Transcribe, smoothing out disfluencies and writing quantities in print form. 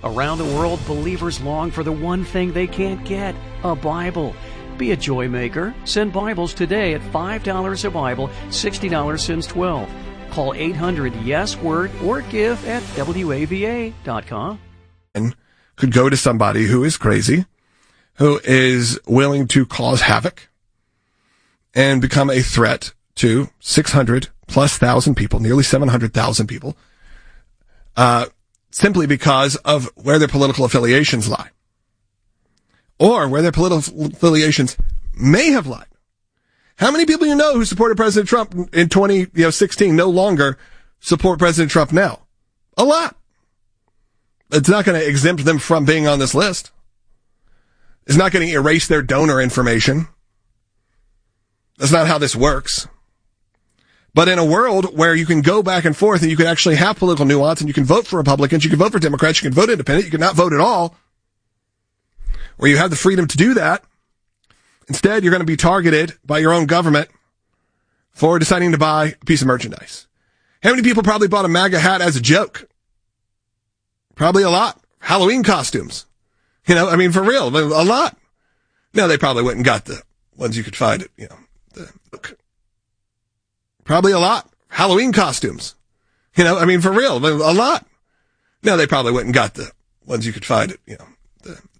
Around the world, believers long for the one thing they can't get, a Bible. Be a joy maker. Send Bibles today at $5 a Bible, $60 since 12. Call 800-YES-WORD or give at WAVA.com. Could go to somebody who is crazy, who is willing to cause havoc and become a threat to 600,000+ people, nearly 700,000 people, simply because of where their political affiliations lie, or where their political affiliations may have lied. How many people you know who supported President Trump in 2016 no longer support President Trump now? A lot. It's not going to exempt them from being on this list. It's not going to erase their donor information. That's not how this works. But in a world where you can go back and forth and you can actually have political nuance and you can vote for Republicans, you can vote for Democrats, you can vote independent, you can not vote at all, where you have the freedom to do that, instead you're going to be targeted by your own government for deciding to buy a piece of merchandise. How many people probably bought a MAGA hat as a joke? Probably a lot. Halloween costumes. For real, a lot. No, they probably went and got the ones you could find at, probably a lot. Halloween costumes. For real, a lot. No, they probably went and got the ones you could find at,